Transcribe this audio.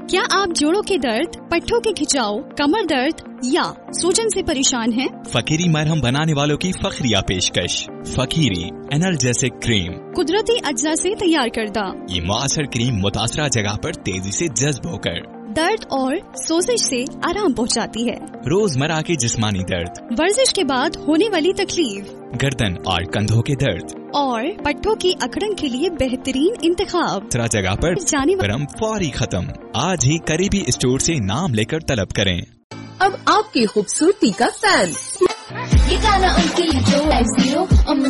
क्या आप जोड़ों के दर्द, पट्टों के खिंचाव, कमर दर्द या सूजन से परेशान हैं? फकीरी मरहम बनाने वालों की फखरिया पेशकश फकीरी एनाल्जेसिक क्रीम कुदरती अज्जा से तैयार करदा। ये मुअस्सर क्रीम मुतासरा जगह पर तेजी से जज्ब होकर दर्द और सोजिश से आराम पहुंचाती है। रोजमर्रा के जिस्मानी दर्द, वर्जिश के बाद होने वाली तकलीफ, गर्दन और कंधों के दर्द और पट्टों की अकड़न के लिए बेहतरीन इंतखाब। जगह पर जाने गरम फौरी खत्म। आज ही करीबी स्टोर से नाम लेकर तलब करें। अब आपकी खूबसूरती का फैन ये गाना उनके लिए जो है 0